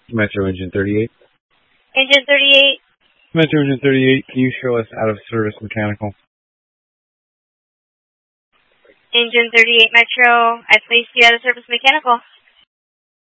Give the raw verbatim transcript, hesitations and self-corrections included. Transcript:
Metro Engine thirty-eight. Engine thirty-eight. Metro Engine thirty-eight, can you show us out of service mechanical? Engine thirty-eight Metro, I placed you out of service mechanical.